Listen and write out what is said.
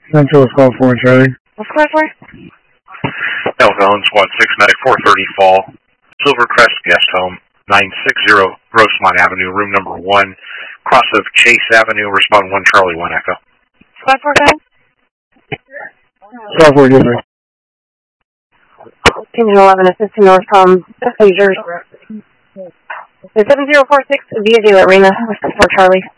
Central Squad 4, Charlie. What's Squad 4? Elkhorn, Squad 6, Medic 430 Fall, Silvercrest Guest Home, 960 Rosemont Avenue, room number 1, cross of Chase Avenue, respond 1 Charlie 1 Echo. Squad 4, go ahead. Squad 4, different. Engine 11, assisting northbound passengers. The 7046 via Gillette Arena, 4 Charlie.